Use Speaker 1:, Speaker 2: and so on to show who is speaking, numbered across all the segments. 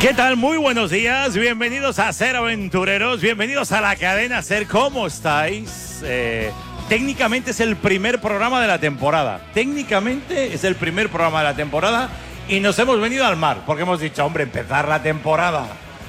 Speaker 1: ¿Qué tal? Muy buenos días, bienvenidos a Ser Aventureros, bienvenidos a la cadena Ser. ¿Cómo estáis? Técnicamente es el primer programa de la temporada. Y nos hemos venido al mar, porque hemos dicho, hombre, empezar la temporada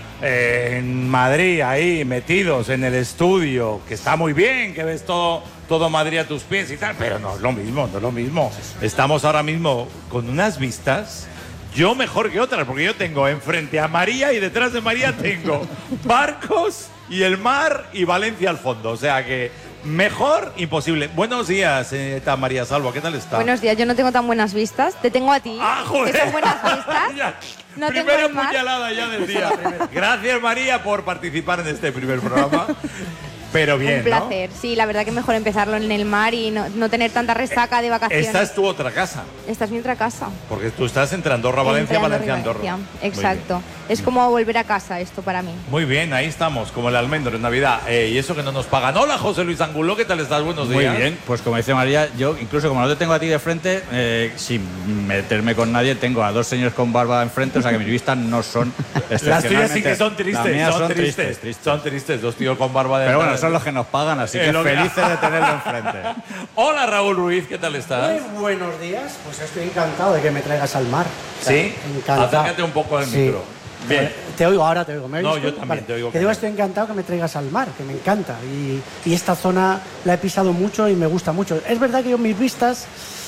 Speaker 1: en Madrid, ahí metidos en el estudio, que está muy bien, que ves todo Madrid a tus pies y tal, pero no es lo mismo. Estamos ahora mismo con unas vistas, yo mejor que otras, porque yo tengo enfrente a María y detrás de María tengo barcos y el mar y Valencia al fondo, o sea que mejor imposible. Buenos días, María Salvo, ¿qué tal está?
Speaker 2: Buenos días, yo no tengo tan buenas vistas, te tengo a ti.
Speaker 1: ¡Ah, joder!
Speaker 2: ¿Que son buenas vistas? No
Speaker 1: primera puñalada ya del día. Gracias, María, por participar en este primer programa. Pero bien,
Speaker 2: un placer, ¿no? Sí, la verdad que es mejor empezarlo en el mar y no tener tanta resaca de vacaciones.
Speaker 1: Esta es tu otra casa.
Speaker 2: Esta es mi otra casa.
Speaker 1: Porque tú estás entre Andorra, Valencia, Andorra.
Speaker 2: Exacto. Es como volver a casa esto para mí.
Speaker 1: Muy bien, ahí estamos, como el almendro en Navidad. Y eso que no nos pagan. Hola, José Luis Angulo, ¿qué tal estás? Buenos días.
Speaker 3: Muy bien, pues como dice María, yo incluso como no te tengo a ti de frente, sin meterme con nadie, tengo a dos señores con barba enfrente, o sea que mis vistas no son excepcionalmente...
Speaker 1: Las tuyas sí que son tristes.
Speaker 3: Las mías
Speaker 1: son tristes. Son tristes, dos tíos con barba de...
Speaker 3: Pero bueno, son los que nos pagan, así que felices de tenerlo enfrente.
Speaker 1: Hola, Raúl Ruiz, ¿qué tal estás?
Speaker 4: Muy buenos días, pues estoy encantado de que me traigas al mar.
Speaker 1: ¿Sí?
Speaker 4: Encantado.
Speaker 1: Acércate un poco al micro. Bien.
Speaker 4: Te oigo, ahora te oigo. ¿Me
Speaker 1: no, yo también te oigo.
Speaker 4: Que digo, estoy encantado que me traigas al mar, que me encanta. Y esta zona la he pisado mucho y me gusta mucho. Es verdad que yo mis vistas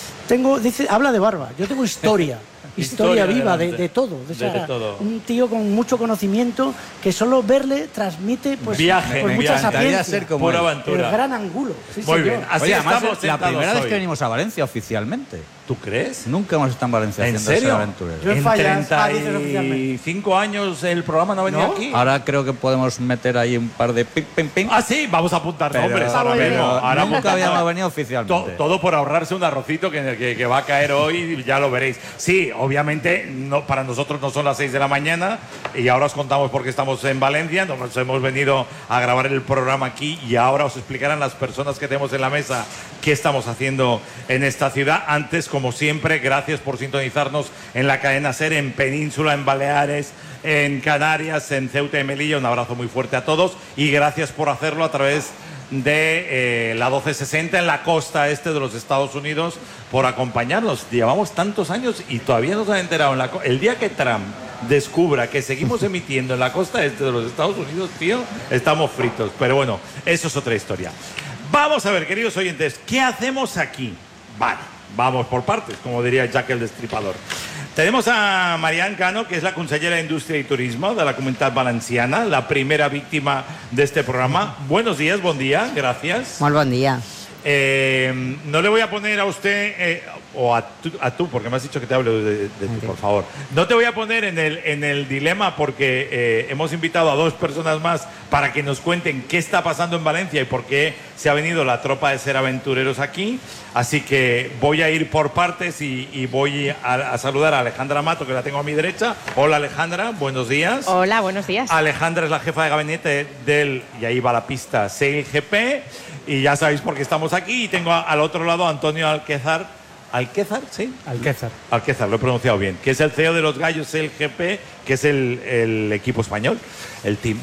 Speaker 4: habla de barba, yo tengo historia. Historia viva de todo. O sea,
Speaker 1: de todo.
Speaker 4: Un tío con mucho conocimiento que solo verle transmite pues mucha sapiencia.
Speaker 3: Ser como
Speaker 1: pura aventura.
Speaker 4: El gran Angulo. Sí,
Speaker 1: muy bien. Así
Speaker 3: Oye, además,
Speaker 1: estamos
Speaker 3: la primera
Speaker 1: hoy.
Speaker 3: vez que venimos a Valencia oficialmente.
Speaker 1: ¿Tú crees?
Speaker 3: Nunca hemos estado en Valencia
Speaker 1: ¿En
Speaker 3: haciendo
Speaker 1: serio?
Speaker 3: aventuras.
Speaker 4: Yo en Fallas, dices
Speaker 1: 35 años el programa no ha venido aquí.
Speaker 3: Ahora creo que podemos meter ahí un par de ping.
Speaker 1: Ah, sí, vamos a apuntar nombres ahora mismo. Ahora
Speaker 3: nunca habíamos venido oficialmente.
Speaker 1: Todo por ahorrarse un arrocito que va a caer hoy, ya lo veréis. Sí, obviamente para nosotros no son las 6 de la mañana y ahora os contamos por qué estamos en Valencia. Nos hemos venido a grabar el programa aquí y ahora os explicarán las personas que tenemos en la mesa qué estamos haciendo en esta ciudad. Antes, como siempre, gracias por sintonizarnos en la cadena SER, en Península, en Baleares, en Canarias, en Ceuta y Melilla. Un abrazo muy fuerte a todos y gracias por hacerlo a través de la 1260 en la costa este de los Estados Unidos, por acompañarnos. Llevamos tantos años y todavía no se han enterado. El día que Trump descubra que seguimos emitiendo en la costa este de los Estados Unidos, tío, estamos fritos. Pero bueno, eso es otra historia. Vamos a ver, queridos oyentes, ¿qué hacemos aquí? Vale, vamos por partes, como diría Jack el Destripador. Tenemos a Marian Cano, que es la consellera de Industria y Turismo de la Comunitat Valenciana, la primera víctima de este programa. Buenos días, buen día, gracias.
Speaker 5: Muy buen día.
Speaker 1: No le voy a poner a usted, o a tú, porque me has dicho que te hable de ti, por favor. No te voy a poner en el dilema porque hemos invitado a dos personas más para que nos cuenten qué está pasando en Valencia y por qué se ha venido la tropa de Ser Aventureros aquí. Así que voy a ir por partes y voy a saludar a Alejandra Mato, que la tengo a mi derecha. Hola, Alejandra, buenos días.
Speaker 6: Hola, buenos días.
Speaker 1: Alejandra es la jefa de gabinete del, y ahí va la pista, SailGP. Y ya sabéis por qué estamos aquí. Y tengo al otro lado a Antonio Alquézar. ¿Alquézar? Sí. Alquézar, lo he pronunciado bien. Que es el CEO de los Gallos SailGP, que es el equipo español, el team.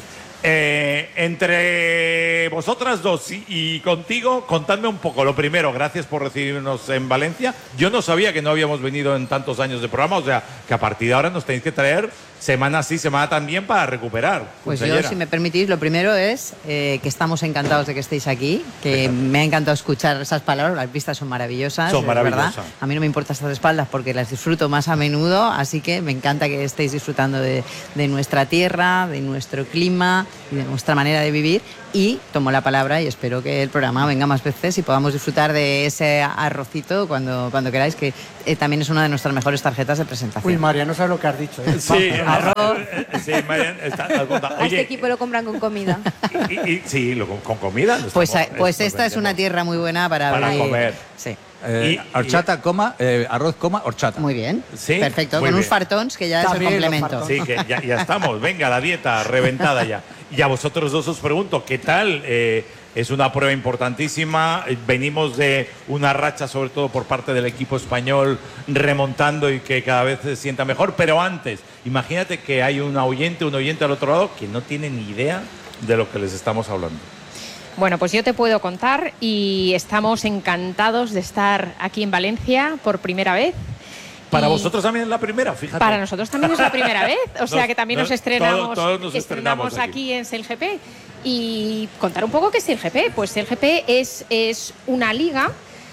Speaker 1: Entre vosotras dos y contigo, contadme un poco. Lo primero, gracias por recibirnos en Valencia. Yo no sabía que no habíamos venido en tantos años de programa, o sea, que a partir de ahora nos tenéis que traer semana sí, semana también para recuperar.
Speaker 5: Pues yo, si me permitís, lo primero es que estamos encantados de que estéis aquí, que me ha encantado escuchar esas palabras, las vistas son maravillosas.
Speaker 1: Son maravillosas.
Speaker 5: ¿Verdad? A mí no me importa estar de espaldas porque las disfruto más a menudo, así que me encanta que estéis disfrutando de nuestra tierra, de nuestro clima y de nuestra manera de vivir. Y tomo la palabra y espero que el programa venga más veces y podamos disfrutar de ese arrocito cuando queráis, que también es una de nuestras mejores tarjetas de presentación.
Speaker 4: Uy, María, no sabes lo que has dicho.
Speaker 1: Sí,
Speaker 5: arroz.
Speaker 1: Sí, María,
Speaker 2: A este equipo lo compran con comida.
Speaker 1: Sí, con comida.
Speaker 5: Pues esta es una tierra muy buena para
Speaker 1: comer.
Speaker 5: Sí.
Speaker 3: Horchata, arroz, horchata.
Speaker 5: Muy bien.
Speaker 1: Sí,
Speaker 5: perfecto.
Speaker 1: muy
Speaker 5: Con
Speaker 1: bien.
Speaker 5: unos fartons, que ya
Speaker 4: También
Speaker 5: es el complemento.
Speaker 1: Sí, que ya estamos. Venga, la dieta reventada ya. Y a vosotros dos os pregunto, ¿qué tal? es una prueba importantísima. Venimos de una racha, sobre todo por parte del equipo español, remontando y que cada vez se sienta mejor. Pero antes, imagínate que hay un oyente al otro lado que no tiene ni idea de lo que les estamos hablando.
Speaker 6: Bueno, pues yo te puedo contar y estamos encantados de estar aquí en Valencia por primera vez.
Speaker 1: Para vosotros también es la primera, fíjate.
Speaker 6: Para nosotros también es la primera vez, o sea que también nos estrenamos,
Speaker 1: todos nos estrenamos
Speaker 6: aquí en SailGP. Y contar un poco qué es SailGP. Pues SailGP es una liga,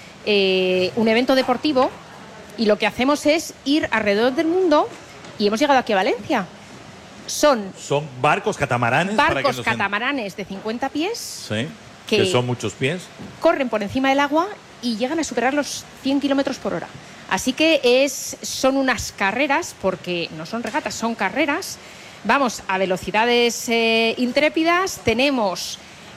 Speaker 6: un evento deportivo, y lo que hacemos es ir alrededor del mundo y hemos llegado aquí a Valencia. Son
Speaker 1: barcos catamaranes.
Speaker 6: Barcos catamaranes de 50 pies.
Speaker 1: Sí, que son muchos pies.
Speaker 6: Corren por encima del agua y llegan a superar los 100 kilómetros por hora. Así que son unas carreras, porque no son regatas, son carreras. Vamos a velocidades intrépidas. Tenemos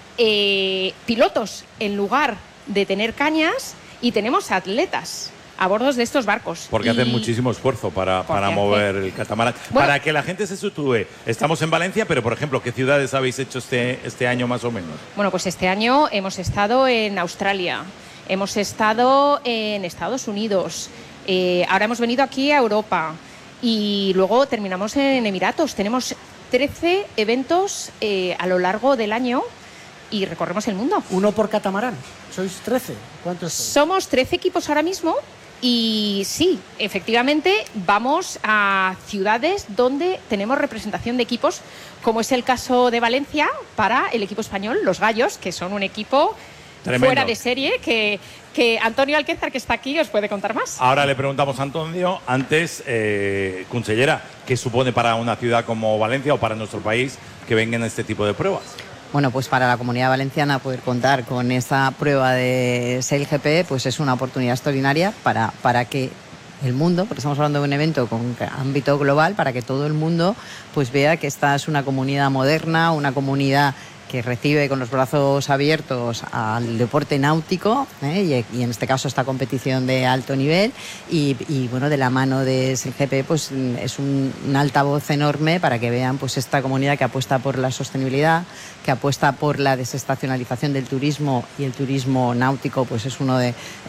Speaker 6: pilotos en lugar de tener cañas y tenemos atletas a bordo de estos barcos.
Speaker 1: Porque hacen muchísimo esfuerzo para mover el catamarán. Bueno, para que la gente se sitúe, estamos en Valencia, pero por ejemplo, ¿qué ciudades habéis hecho este año más o menos?
Speaker 6: Bueno, pues este año hemos estado en Australia, hemos estado en Estados Unidos, ahora hemos venido aquí a Europa y luego terminamos en Emiratos. Tenemos 13 eventos a lo largo del año y recorremos el mundo.
Speaker 4: ¿Uno por catamarán? ¿Sois 13? ¿Cuántos sois?
Speaker 6: Somos 13 equipos ahora mismo. Y sí, efectivamente vamos a ciudades donde tenemos representación de equipos, como es el caso de Valencia para el equipo español, los Gallos, que son un equipo tremendo, fuera de serie, que Antonio Alquézar, que está aquí, os puede contar más.
Speaker 1: Ahora le preguntamos a Antonio, antes, consellera, ¿qué supone para una ciudad como Valencia o para nuestro país que vengan este tipo de pruebas?
Speaker 5: Bueno, pues para la Comunidad Valenciana poder contar con esta prueba de SailGP pues es una oportunidad extraordinaria para que el mundo, porque estamos hablando de un evento con ámbito global, para que todo el mundo pues vea que esta es una comunidad moderna, una comunidad que recibe con los brazos abiertos al deporte náutico, y en este caso esta competición de alto nivel y bueno, de la mano de SailGP pues es un altavoz enorme para que vean pues esta comunidad que apuesta por la sostenibilidad, que apuesta por la desestacionalización del turismo, y el turismo náutico pues es una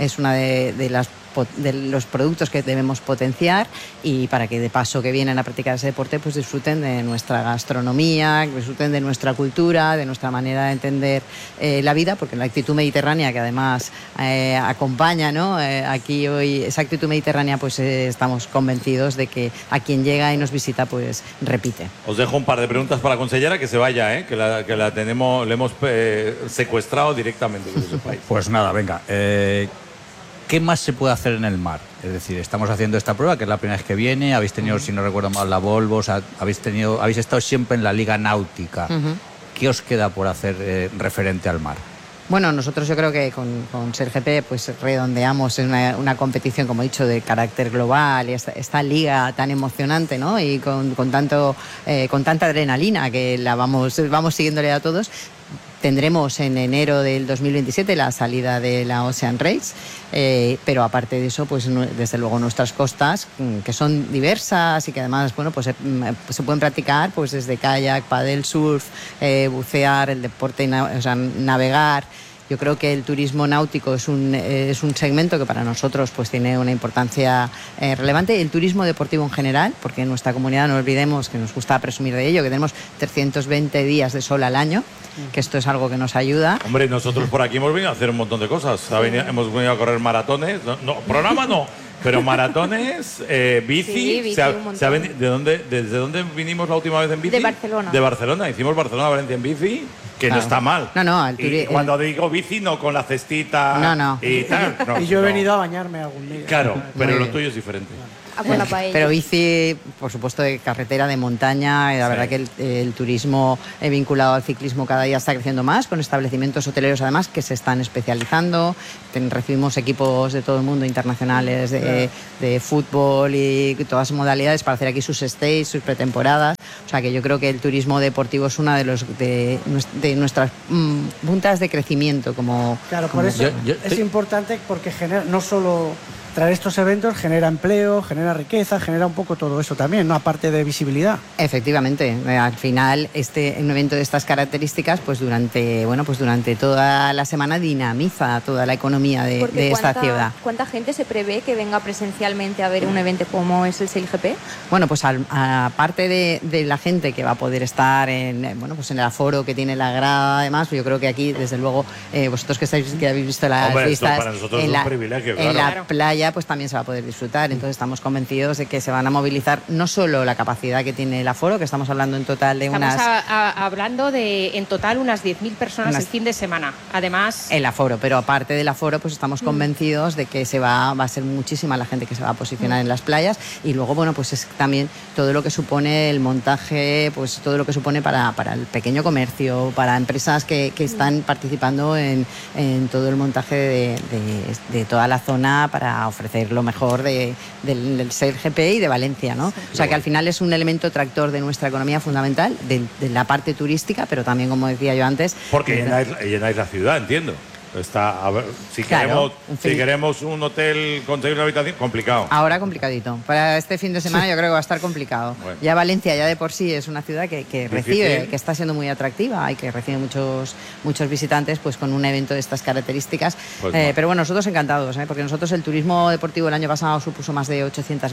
Speaker 5: de los productos que debemos potenciar, y para que de paso que vienen a practicar ese deporte pues disfruten de nuestra gastronomía, que disfruten de nuestra cultura, de nuestra manera de entender la vida, porque la actitud mediterránea que además acompaña, ¿no? Aquí hoy esa actitud mediterránea pues estamos convencidos de que a quien llega y nos visita pues repite.
Speaker 1: Os dejo un par de preguntas para la consellera, que se vaya, que la tenemos, le hemos secuestrado directamente, que lo sepáis.
Speaker 3: Pues nada, venga. ¿Qué más se puede hacer en el mar? Es decir, estamos haciendo esta prueba, que es la primera vez que viene. Habéis tenido, si no recuerdo mal, la Volvo. O sea, habéis estado siempre en la Liga Náutica. ¿Qué os queda por hacer referente al mar?
Speaker 5: Bueno, nosotros yo creo que con SailGP pues redondeamos una competición, como he dicho, de carácter global, y esta liga tan emocionante, ¿no? Y con tanta adrenalina que vamos siguiéndole a todos. Tendremos en enero del 2027 la salida de la Ocean Race, pero aparte de eso, pues desde luego nuestras costas, que son diversas y que además, bueno, pues se pueden practicar pues desde kayak, paddle, surf, bucear, el deporte, navegar. Yo creo que el turismo náutico es un segmento que para nosotros pues tiene una importancia relevante. El turismo deportivo en general, porque en nuestra comunidad, no olvidemos que nos gusta presumir de ello, que tenemos 320 días de sol al año, que esto es algo que nos ayuda.
Speaker 1: Hombre, nosotros por aquí hemos venido a hacer un montón de cosas. Hemos venido a correr maratones, programa no, pero maratones, bici.
Speaker 2: Sí, bici un montón.
Speaker 1: ¿Desde dónde vinimos la última vez en bici?
Speaker 2: De Barcelona.
Speaker 1: De Barcelona, hicimos Barcelona-Valencia en bici, que claro, no está mal. Y cuando digo bici, no con la cestita y tal. No,
Speaker 4: y yo he venido a bañarme algún día.
Speaker 1: Claro, pero lo tuyo es diferente.
Speaker 5: Pero bici, por supuesto, de carretera, de montaña. La verdad que el turismo vinculado al ciclismo cada día está creciendo más, con establecimientos hoteleros además que se están especializando. Recibimos equipos de todo el mundo, internacionales, de fútbol y todas las modalidades, para hacer aquí sus stays, sus pretemporadas. O sea que yo creo que el turismo deportivo es una de nuestras puntas de crecimiento.
Speaker 4: Claro, por eso es importante, porque genera no solo traer estos eventos genera empleo, genera riqueza, genera un poco todo eso también, ¿no? Aparte de visibilidad.
Speaker 5: Efectivamente, al final un evento de estas características pues durante toda la semana dinamiza toda la economía de esta ciudad.
Speaker 2: ¿Cuánta gente se prevé que venga presencialmente a ver un evento como es el SailGP?
Speaker 5: Bueno, pues aparte de la gente que va a poder estar en el aforo que tiene la grada, además, yo creo que aquí, desde luego, vosotros que habéis visto las vistas
Speaker 1: para nosotros
Speaker 5: en
Speaker 1: es un privilegio, claro.
Speaker 5: la playa, pues también se va a poder disfrutar. Entonces estamos convencidos de que se van a movilizar no solo la capacidad que tiene el aforo, que estamos hablando en total de
Speaker 6: hablando de en total unas 10.000 personas el fin de semana. Además,
Speaker 5: el aforo, pero aparte del aforo, pues estamos convencidos de que va a ser muchísima la gente que se va a posicionar en las playas. Y luego, bueno, pues es también todo lo que supone el montaje, pues todo lo que supone para el pequeño comercio, para empresas que están participando en todo el montaje de toda la zona para ofrecer lo mejor del SailGP y de Valencia, ¿no? Sí. O sea que al final es un elemento tractor de nuestra economía fundamental, de la parte turística, pero también, como decía yo antes...
Speaker 1: Porque llenáis la ciudad, entiendo. Si queremos un hotel, conseguir una habitación, complicado.
Speaker 5: Ahora complicadito. Para este fin de semana yo creo que va a estar complicado. Bueno. Ya Valencia ya de por sí es una ciudad que recibe, que está siendo muy atractiva y que recibe muchos visitantes pues con un evento de estas características. Pues pero bueno, nosotros encantados, porque nosotros el turismo deportivo el año pasado supuso más de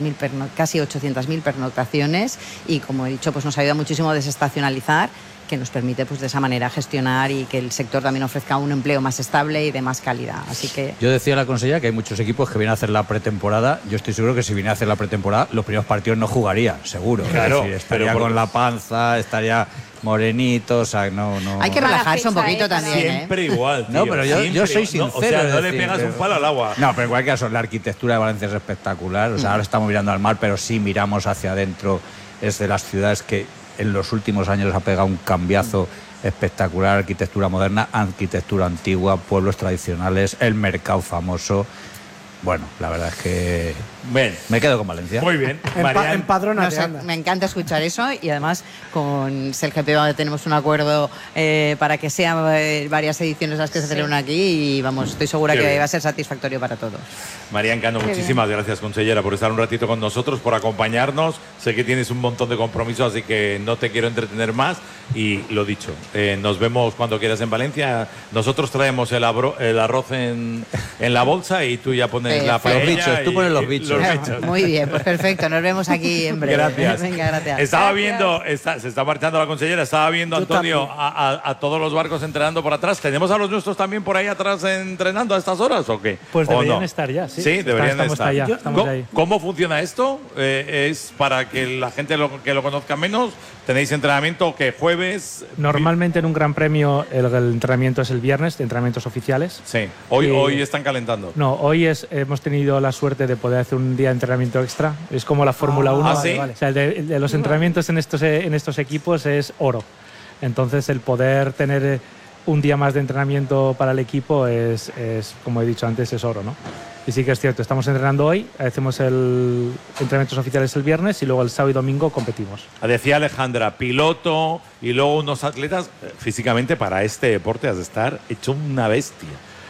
Speaker 5: casi 800.000 pernoctaciones y, como he dicho, pues nos ayuda muchísimo a desestacionalizar, que nos permite pues de esa manera gestionar y que el sector también ofrezca un empleo más estable y de más calidad. Así que...
Speaker 3: Yo decía a la consejera que hay muchos equipos que vienen a hacer la pretemporada. Yo estoy seguro que si viene a hacer la pretemporada, los primeros partidos no jugaría, seguro.
Speaker 1: Claro,
Speaker 3: es decir, estaría con la panza, estaría morenito, o sea, no...
Speaker 5: Hay que relajarse un poquito también,
Speaker 1: Siempre igual, tío.
Speaker 3: No, pero yo soy sincero.
Speaker 1: O sea, no le pegas un palo al agua.
Speaker 3: No, pero en cualquier caso, la arquitectura de Valencia es espectacular. O sea, ahora estamos mirando al mar, pero sí miramos hacia adentro. Es de las ciudades que en los últimos años ha pegado un cambiazo espectacular. Arquitectura moderna, arquitectura antigua, pueblos tradicionales, el mercado famoso. Bueno, la verdad es que me quedo con Valencia.
Speaker 1: Muy bien.
Speaker 4: Empadrónate.
Speaker 5: Me encanta escuchar eso y además con SailGP tenemos un acuerdo para que sean varias ediciones las que se celebran aquí y vamos, estoy segura que va a ser satisfactorio para todos.
Speaker 1: María Encano, muchísimas gracias, consellera, por estar un ratito con nosotros, por acompañarnos. Sé que tienes un montón de compromisos, así que no te quiero entretener más. Y lo dicho, nos vemos cuando quieras en Valencia. Nosotros traemos el arroz en la bolsa y tú ya pones la paella.
Speaker 3: Los bichos, tú pones los bichos.
Speaker 5: Muy bien, pues perfecto, nos vemos aquí en breve.
Speaker 1: Gracias.
Speaker 5: Venga, gracias.
Speaker 1: Estaba viendo, se está marchando la consellera, estaba viendo, Antonio, a todos los barcos entrenando por atrás. ¿Tenemos a los nuestros también por ahí atrás entrenando a estas horas o qué?
Speaker 7: Pues deberían estar ya, sí.
Speaker 1: Sí, deberían estar.
Speaker 7: Estamos ahí.
Speaker 1: ¿Cómo funciona esto? ¿Es para que la gente que lo conozca menos? ¿Tenéis entrenamiento que jueves?
Speaker 7: Normalmente en un gran premio el entrenamiento es el viernes, de entrenamientos oficiales.
Speaker 1: Sí. Hoy están calentando.
Speaker 7: No, hoy hemos tenido la suerte de poder hacer un día de entrenamiento extra. Es como la Fórmula 1.
Speaker 1: ¿sí?
Speaker 7: O sea, el de los entrenamientos en estos equipos es oro. Entonces el poder tener un día más de entrenamiento para el equipo es como he dicho antes, es oro, ¿no? Y sí que es cierto, estamos entrenando hoy, hacemos el entrenamientos oficiales el viernes y luego el sábado y domingo competimos.
Speaker 1: Decía Alejandra, piloto y luego unos atletas. Físicamente para este deporte has de estar hecho una bestia.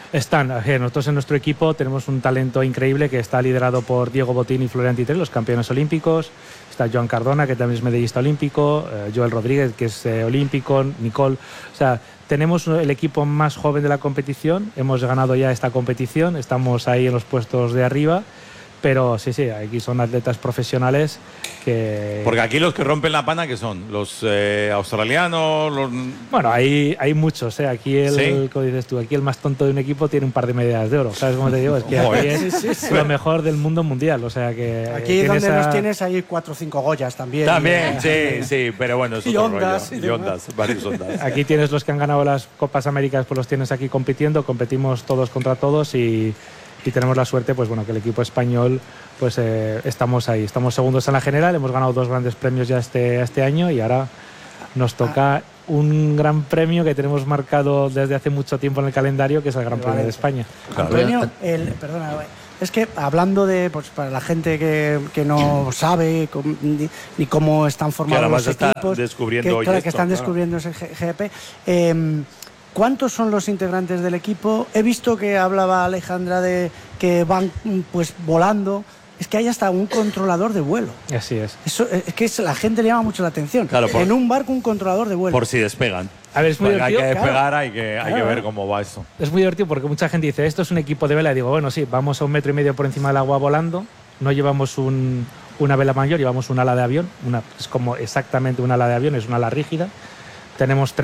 Speaker 7: Nosotros en nuestro equipo tenemos un talento increíble que está liderado por Diego Botín y Florian Titré, los campeones olímpicos. Está Joan Cardona, que también es medallista olímpico, Joel Rodríguez, que es olímpico, Nicole. O sea, tenemos el equipo más joven de la competición, hemos ganado ya esta competición, estamos ahí en los puestos de arriba. Pero sí, aquí son atletas profesionales que...
Speaker 1: Porque aquí los que rompen la pana, ¿qué son? ¿Los australianos?
Speaker 7: Bueno, hay muchos, ¿eh? Aquí
Speaker 1: ¿Sí?
Speaker 7: como dices tú, aquí el más tonto de un equipo tiene un par de medallas de oro. ¿Sabes cómo te digo? Es que aquí es lo mejor del mundo mundial. O sea que...
Speaker 4: Aquí donde los tienes hay 4 o 5 Goyas también.
Speaker 1: También, sí, pero bueno, es otro
Speaker 4: Ondas,
Speaker 1: rollo. Y Ondas, varios Ondas.
Speaker 7: Aquí tienes los que han ganado las Copas Américas, pues los tienes aquí compitiendo, competimos todos contra todos y tenemos la suerte, pues bueno, que el equipo español, pues estamos ahí, estamos segundos en la general, hemos ganado 2 grandes premios ya este año y ahora nos toca un gran premio que tenemos marcado desde hace mucho tiempo en el calendario, que es el Gran Premio de España.
Speaker 4: Antonio, perdona, es que hablando de, pues para la gente que no sabe ni cómo están formados los equipos,
Speaker 1: descubriendo
Speaker 4: que están descubriendo ese GP, ¿Cuántos son los integrantes del equipo? He visto que hablaba Alejandra de que van pues volando. Es que hay hasta un controlador de vuelo.
Speaker 7: Así es.
Speaker 4: Eso es que la gente le llama mucho la atención.
Speaker 1: Claro,
Speaker 4: en un barco un controlador de vuelo.
Speaker 1: Por si despegan.
Speaker 7: A ver, es muy
Speaker 1: Porque hay
Speaker 7: divertido.
Speaker 1: que despegar,
Speaker 4: claro.
Speaker 1: hay que ver cómo va esto.
Speaker 7: Es muy divertido porque mucha gente dice, esto es un equipo de vela. Y digo, bueno, sí, vamos a 1,5 metros por encima del agua volando. No llevamos una vela mayor, llevamos un ala de avión. Es como exactamente un ala de avión, es una ala rígida. Tenemos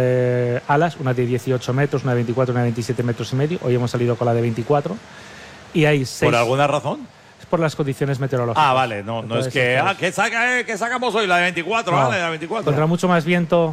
Speaker 7: 3 alas, una de 18 metros, una de 24, una de 27 metros y medio. Hoy hemos salido con la de 24. Y hay 6...
Speaker 1: ¿Por alguna razón?
Speaker 7: Es por las condiciones meteorológicas.
Speaker 1: Ah, vale, no es que... ¿Qué sacamos hoy? La de 24,
Speaker 7: No.
Speaker 1: vale, la de 24.
Speaker 7: Contra mucho más viento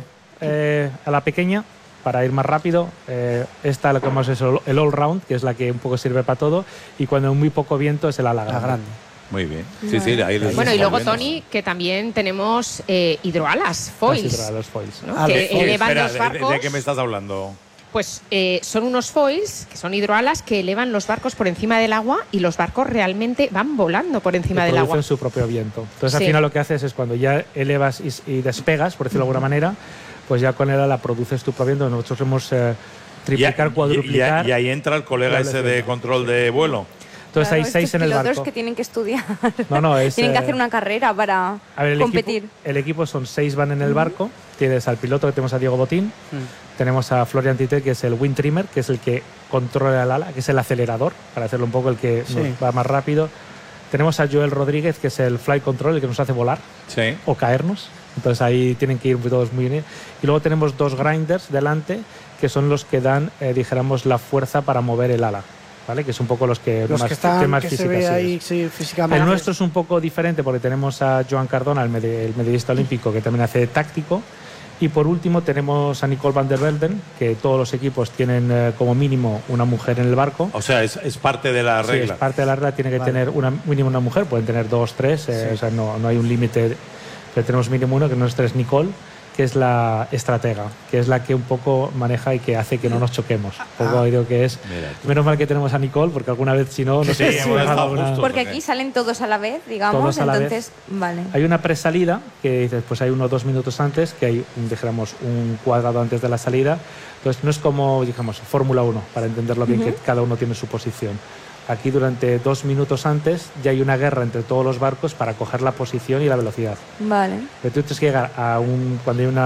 Speaker 7: a la pequeña, para ir más rápido. Esta lo que hemos es el all round, que es la que un poco sirve para todo. Y cuando hay muy poco viento es el ala grande.
Speaker 4: grande.
Speaker 1: Muy bien. Sí, sí, ahí les
Speaker 6: Bueno, y luego,
Speaker 1: estamos
Speaker 6: Tony, que también tenemos hidroalas, foils,
Speaker 7: Los foils.
Speaker 6: ¿no?
Speaker 4: Ah,
Speaker 6: que
Speaker 4: los foils.
Speaker 6: elevan
Speaker 1: Espera,
Speaker 6: los barcos.
Speaker 1: ¿de qué me estás hablando?
Speaker 6: Pues son unos foils, que son hidroalas, que elevan los barcos por encima del agua y los barcos realmente van volando por encima
Speaker 7: Que
Speaker 6: del agua.
Speaker 7: producen su propio viento. Entonces,
Speaker 6: Sí.
Speaker 7: al final lo que haces es cuando ya elevas y despegas, por decirlo de alguna manera, pues ya con el ala produces tu propio viento. Nosotros hemos triplicar, cuadruplicar.
Speaker 1: Y ahí entra el colega ese de control de vuelo.
Speaker 7: Entonces
Speaker 2: Claro,
Speaker 7: hay 6 en el
Speaker 2: pilotos
Speaker 7: barco.
Speaker 2: que tienen que estudiar.
Speaker 7: No, es,
Speaker 2: tienen que hacer una carrera para
Speaker 7: A ver,
Speaker 2: competir.
Speaker 7: El equipo son 6 van en el barco. Tienes al piloto, que tenemos a Diego Botín. Tenemos a Florian Titer, que es el wind trimmer, que es el que controla el ala, que es el acelerador, para hacerlo un poco el que
Speaker 4: Sí.
Speaker 7: nos va más rápido. Tenemos a Joel Rodríguez, que es el flight control, el que nos hace volar
Speaker 1: Sí.
Speaker 7: o caernos. Entonces ahí tienen que ir todos muy bien. Y luego tenemos 2 grinders delante, que son los que dan, dijéramos, la fuerza para mover el ala, ¿vale? Que son un poco los que
Speaker 4: Los
Speaker 7: más,
Speaker 4: que están,
Speaker 7: más
Speaker 4: que se
Speaker 7: físicas,
Speaker 4: ve
Speaker 7: sí
Speaker 4: ahí
Speaker 7: es.
Speaker 4: sí, físicamente.
Speaker 7: El nuestro es un poco diferente porque tenemos a Joan Cardona, el medallista olímpico, que también hace táctico. Y por último tenemos a Nicole van der Velden, que todos los equipos tienen como mínimo una mujer en el barco.
Speaker 1: O sea, es parte de la
Speaker 7: Sí,
Speaker 1: regla.
Speaker 7: es parte de la regla, tiene que
Speaker 4: Vale.
Speaker 7: tener mínimo una mujer, pueden tener 2, 3, o sea, no hay un límite, pero tenemos mínimo uno, que nuestra es Nicole, que es la estratega, que es la que un poco maneja y que hace que no nos choquemos. Un poco digo que es,
Speaker 1: Mira.
Speaker 7: menos mal que tenemos a Nicole, porque alguna vez si no, nos
Speaker 1: Sí, hemos
Speaker 7: dejado
Speaker 1: estado
Speaker 7: una-
Speaker 1: justos.
Speaker 2: Porque
Speaker 1: ¿o qué?
Speaker 2: aquí salen todos a la vez, digamos,
Speaker 7: Todos a la
Speaker 2: entonces, vale.
Speaker 7: Hay una presalida que dices, pues hay 1 o 2 minutos antes, que hay, dijéramos, un cuadrado antes de la salida. Entonces no es como, digamos, Fórmula 1, para entenderlo bien, que cada uno tiene su posición. Aquí durante 2 minutos antes ya hay una guerra entre todos los barcos para coger la posición y la velocidad.
Speaker 2: Vale.
Speaker 7: Pero tú tienes que llegar a cuando hay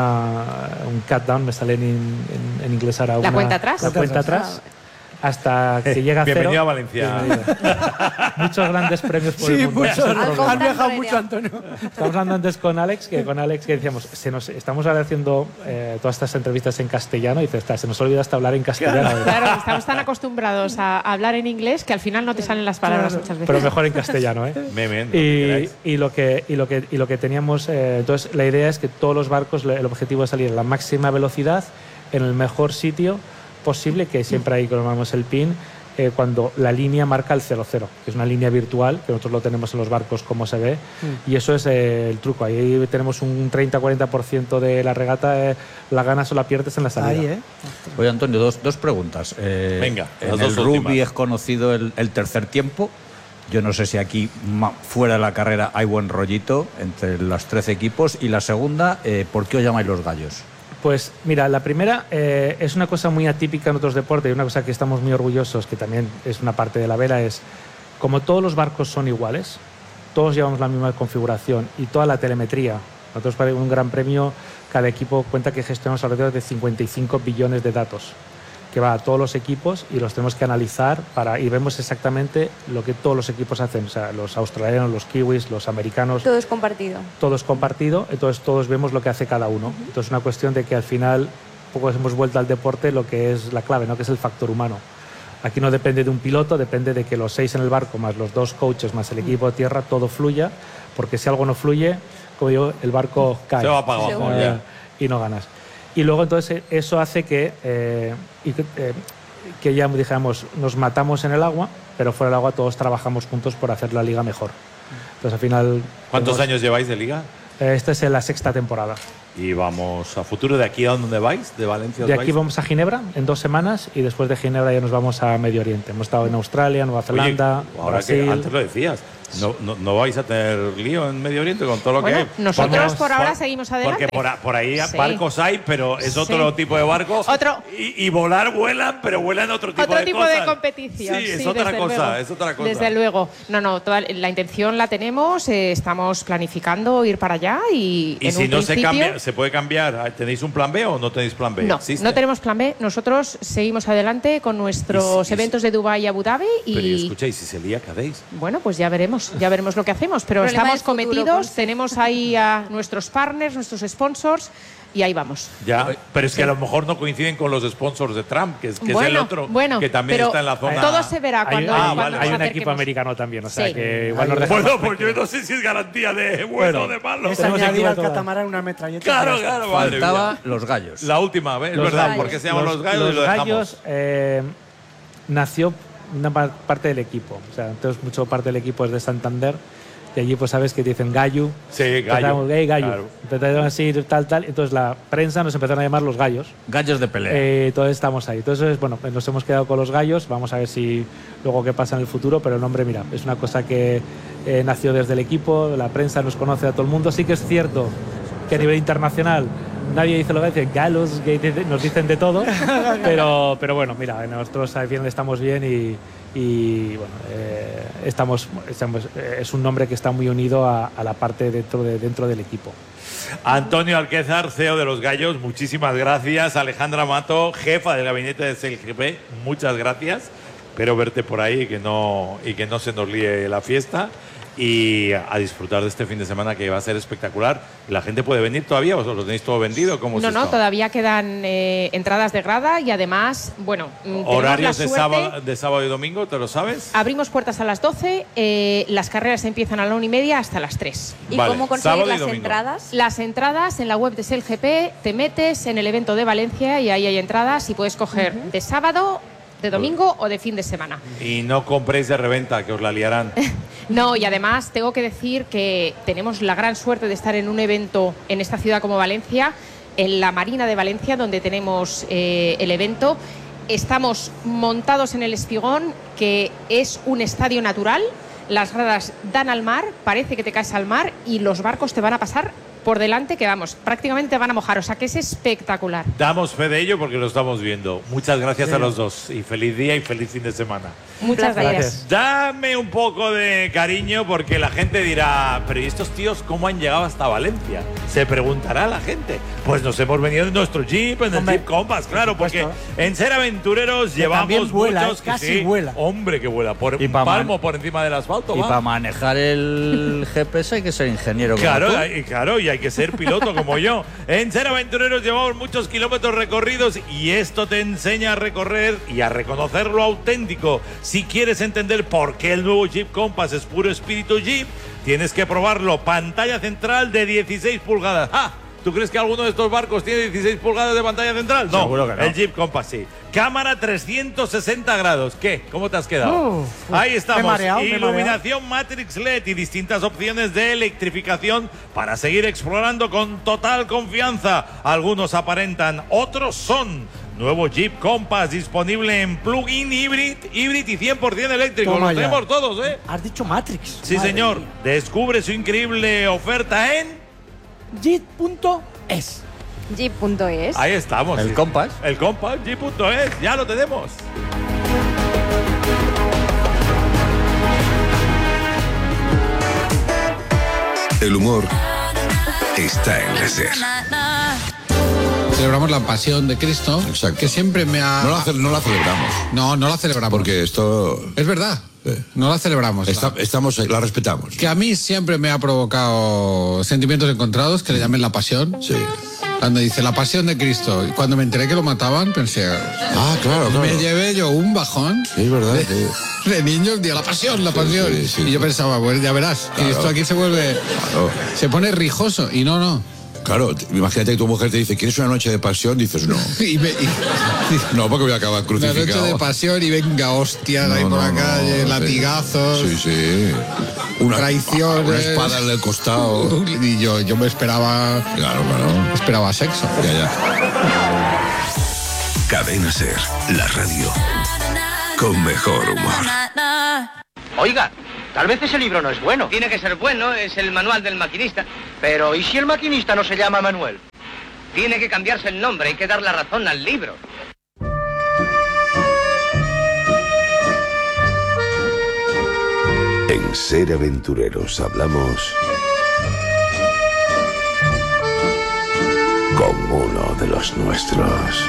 Speaker 7: un countdown, me sale en inglés ahora.
Speaker 6: La cuenta atrás.
Speaker 7: La cuenta atrás. Hasta que llega a cero.
Speaker 1: Bienvenido a Valencia.
Speaker 7: Bienvenido. Muchos grandes premios por el
Speaker 4: Sí,
Speaker 7: mundo.
Speaker 4: muchos.
Speaker 7: Ese es el
Speaker 2: Al
Speaker 7: problema.
Speaker 4: Han viajado
Speaker 2: Antonio.
Speaker 4: mucho, Antonio.
Speaker 7: Estamos hablando antes con Alex, que decíamos, estamos ahora haciendo todas estas entrevistas en castellano y dice, se nos olvida hasta hablar en castellano.
Speaker 6: Claro, estamos tan acostumbrados a hablar en inglés que al final no te salen las palabras muchas veces.
Speaker 7: Pero mejor en castellano, ¿eh?
Speaker 1: Bien, lo que queráis.
Speaker 7: Y lo que teníamos, entonces la idea es que todos los barcos, el objetivo es salir a la máxima velocidad en el mejor sitio posible, que siempre ahí colocamos el pin, cuando la línea marca el 0-0, que es una línea virtual, que nosotros lo tenemos en los barcos como se ve, y eso es el truco. Ahí tenemos un 30-40% de la regata, la ganas o la pierdes en la salida.
Speaker 4: Ahí,
Speaker 3: Oye, Antonio, dos preguntas.
Speaker 1: Venga,
Speaker 3: en
Speaker 1: las
Speaker 3: el
Speaker 1: dos
Speaker 3: rugby
Speaker 1: últimas.
Speaker 3: es conocido el tercer tiempo. Yo no sé si aquí fuera de la carrera hay buen rollito entre los 13 equipos. Y la segunda, ¿por qué os llamáis los gallos?
Speaker 7: Pues mira, la primera es una cosa muy atípica en otros deportes y una cosa que estamos muy orgullosos, que también es una parte de la vela, es como todos los barcos son iguales, todos llevamos la misma configuración y toda la telemetría. Nosotros para un gran premio, cada equipo cuenta que gestionamos alrededor de 55 billones de datos, que va a todos los equipos y los tenemos que analizar y vemos exactamente lo que todos los equipos hacen, o sea, los australianos, los kiwis, los americanos,
Speaker 2: Todo es compartido.
Speaker 7: todo es compartido, entonces todos vemos lo que hace cada uno. Entonces es una cuestión de que al final poco hemos vuelto al deporte lo que es la clave, ¿no? Que es el factor humano. Aquí no depende de un piloto, depende de que los 6 en el barco, más los 2 coaches, más el equipo de tierra, todo fluya, porque si algo no fluye, como digo, el barco cae.
Speaker 1: Se va para abajo,
Speaker 2: Seguro.
Speaker 1: ya.
Speaker 7: Y no ganas. Y luego entonces eso hace que ya dijéramos, nos matamos en el agua, pero fuera del agua todos trabajamos juntos por hacer la liga mejor. Entonces al final...
Speaker 1: ¿Cuántos años lleváis de liga?
Speaker 7: Esta es la 6ª temporada.
Speaker 1: Y vamos a futuro, ¿de aquí a dónde vais? ¿De Valencia os
Speaker 7: De aquí
Speaker 1: vais?
Speaker 7: vamos a Ginebra en 2 semanas y después de Ginebra ya nos vamos a Medio Oriente. Hemos estado en Australia, Nueva Zelanda,
Speaker 1: Oye, ahora
Speaker 7: Brasil.
Speaker 1: que antes lo decías, No vais a tener lío en Medio Oriente con todo lo que hay.
Speaker 6: Nosotros por ahora seguimos adelante.
Speaker 1: Porque por ahí barcos hay, pero es otro tipo de barco. Y volar vuelan, pero vuelan otro tipo de cosas.
Speaker 6: Otro tipo de competición.
Speaker 1: Sí, es otra cosa.
Speaker 6: Desde luego. La intención la tenemos, estamos planificando ir para allá y en
Speaker 1: si
Speaker 6: un
Speaker 1: no
Speaker 6: principio,
Speaker 1: se puede cambiar, ¿tenéis un plan B o no tenéis plan B?
Speaker 6: No tenemos plan B. Nosotros seguimos adelante con nuestros eventos de Dubái y Abu Dhabi.
Speaker 1: Pero escucháis, si se lía, ¿qué hacéis?
Speaker 6: Bueno, pues ya veremos lo que hacemos. Pero estamos cometidos, tenemos ahí a nuestros partners, nuestros sponsors. Y ahí vamos.
Speaker 1: Ya, pero es que a lo mejor no coinciden con los sponsors de Trump, que es el otro que también está en la zona.
Speaker 6: Todo se verá cuando
Speaker 7: hay un equipo americano también, o sea que igual nos
Speaker 1: dejamos. Bueno, pues yo no sé si es garantía de bueno o de malo.
Speaker 4: Es añadir al catamarán una metralleta.
Speaker 1: Claro, madre
Speaker 3: Faltaba los gallos.
Speaker 1: La última vez, es verdad, ¿por qué se llaman los gallos?
Speaker 7: Los gallos nació una parte del equipo, o sea, entonces mucho parte del equipo es de Santander. Y allí pues sabes que te dicen gallo.
Speaker 1: Sí, gallo.
Speaker 7: Gallo.
Speaker 1: Claro.
Speaker 7: Empezaron así, tal. Entonces la prensa nos empezaron a llamar los gallos.
Speaker 3: Gallos de pelea.
Speaker 7: Entonces estamos ahí. Entonces, bueno, nos hemos quedado con los gallos. Vamos a ver si luego qué pasa en el futuro. Pero el nombre, mira, es una cosa que nació desde el equipo. La prensa nos conoce a todo el mundo. Sí que es cierto que a nivel internacional nadie dice lo que dicen galos, nos dicen de todo. pero bueno, mira, nosotros estamos bien y bueno, es un nombre que está muy unido a la parte dentro del equipo.
Speaker 1: Antonio Alquézar, CEO de Los Gallos, muchísimas gracias. Alejandra Mato, jefa del gabinete de CLGP, muchas gracias. Espero verte por ahí y que no se nos líe la fiesta. Y a disfrutar de este fin de semana que va a ser espectacular. ¿La gente puede venir todavía o lo tenéis todo vendido?
Speaker 6: No, todavía quedan entradas de grada y además, bueno,
Speaker 1: horarios de sábado y domingo, ¿te lo sabes?
Speaker 6: Abrimos puertas a las 12, las carreras empiezan a la 1:30 hasta las 3.
Speaker 2: ¿Y cómo conseguir las entradas?
Speaker 6: Las entradas en la web de SailGP, te metes en el evento de Valencia y ahí hay entradas y puedes coger de sábado, de domingo o de fin de semana.
Speaker 1: Y no compréis de reventa, que os la liarán.
Speaker 6: No, y además tengo que decir que tenemos la gran suerte de estar en un evento en esta ciudad como Valencia, en la Marina de Valencia, donde tenemos el evento. Estamos montados en el Espigón, que es un estadio natural. Las gradas dan al mar, parece que te caes al mar y los barcos te van a pasar por delante, que vamos, prácticamente te van a mojar, o sea que es espectacular.
Speaker 1: Damos fe de ello porque lo estamos viendo. Muchas gracias a los dos y feliz día y feliz fin de semana.
Speaker 6: Muchas gracias.
Speaker 1: Dame un poco de cariño porque la gente dirá, pero ¿y estos tíos cómo han llegado hasta Valencia? Se preguntará la gente. Pues nos hemos venido en nuestro Jeep, en el Jeep Compass, claro, porque en Ser Aventureros llevamos
Speaker 4: vuela,
Speaker 1: muchos
Speaker 4: casi vuela.
Speaker 1: Hombre, que vuela, por un palmo por encima del asfalto.
Speaker 3: Y para manejar el GPS hay que ser ingeniero.
Speaker 1: Claro, y hay que ser piloto como yo. En Ser Aventureros llevamos muchos kilómetros recorridos y esto te enseña a recorrer y a reconocer lo auténtico. Si quieres entender por qué el nuevo Jeep Compass es puro espíritu Jeep, tienes que probarlo. Pantalla central de 16 pulgadas. ¡Ah! ¿Tú crees que alguno de estos barcos tiene 16 pulgadas de pantalla central? No,
Speaker 3: seguro que no.
Speaker 1: El Jeep Compass sí. Cámara 360 grados. ¿Qué? ¿Cómo te has quedado? Ahí estamos. Iluminación Matrix LED y distintas opciones de electrificación para seguir explorando con total confianza. Algunos aparentan, otros son. Nuevo Jeep Compass disponible en plug-in híbrido y 100% eléctrico. Lo tenemos todos, ¿eh?
Speaker 4: Has dicho Matrix.
Speaker 1: Sí, señor.
Speaker 4: Mía.
Speaker 1: Descubre su increíble oferta en
Speaker 4: Jeep.es.
Speaker 2: Jeep.es.
Speaker 1: Ahí estamos.
Speaker 3: El Compass.
Speaker 1: El Compass, Jeep.es. Ya lo tenemos.
Speaker 8: El humor está en la SER.
Speaker 9: Celebramos la pasión de Cristo.
Speaker 8: Exacto.
Speaker 9: Que siempre me ha...
Speaker 8: No la celebramos.
Speaker 9: No la celebramos.
Speaker 8: Porque esto...
Speaker 9: Es verdad. No la celebramos.
Speaker 8: La respetamos.
Speaker 9: Que a mí siempre me ha provocado sentimientos encontrados, que le llamen la pasión.
Speaker 8: Sí.
Speaker 9: Cuando dice la pasión de Cristo, y cuando me enteré que lo mataban, pensé...
Speaker 8: Claro.
Speaker 9: Me llevé yo un bajón.
Speaker 8: Sí, es verdad.
Speaker 9: De niño, el día, la pasión.
Speaker 8: Sí.
Speaker 9: Y yo pensaba, bueno, ya verás,
Speaker 8: claro.
Speaker 9: que esto aquí se vuelve...
Speaker 8: Claro.
Speaker 9: Se pone rijoso, y no.
Speaker 8: Claro, imagínate que tu mujer te dice, ¿quieres una noche de pasión? Dices, no. No, porque voy a acabar crucificado.
Speaker 9: Una noche de pasión y venga, hostias ahí por la calle, latigazos.
Speaker 8: Sí.
Speaker 9: Traiciones.
Speaker 8: Una espada en el costado.
Speaker 9: Y yo me esperaba...
Speaker 8: Claro.
Speaker 9: Esperaba sexo.
Speaker 8: Ya. Cadena SER, la radio con mejor humor.
Speaker 10: Oiga, Tal vez ese libro no es bueno.
Speaker 11: Tiene que ser bueno, es el manual del maquinista.
Speaker 10: Pero, ¿y si el maquinista no se llama Manuel?
Speaker 11: Tiene que cambiarse el nombre, hay que dar la razón al libro.
Speaker 12: En Ser Aventureros hablamos con uno de los nuestros.